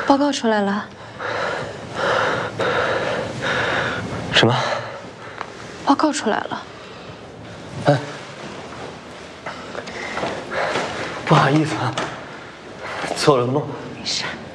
报告出来了。 什么？ 报告出来了。 哎，不好意思啊，做了个梦。 没事。